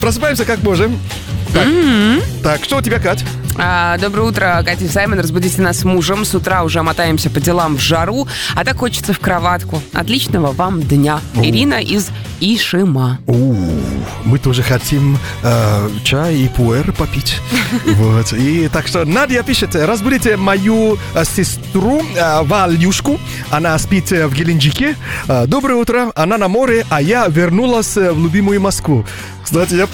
Просыпаемся как можем. Так, что у тебя, Кать? Доброе утро, Катя и Саймон. Разбудите нас с мужем. С утра уже мотаемся по делам в жару, а так хочется в кроватку. Отличного вам дня. Ирина из Ишима. Мы тоже хотим чай и пуэр попить. Вот. И так что Надя пишет: разбудите мою сестру Валюшку. Она спит в Геленджике. Доброе утро. Она на море, а я вернулась в любимую Москву. Кстати, я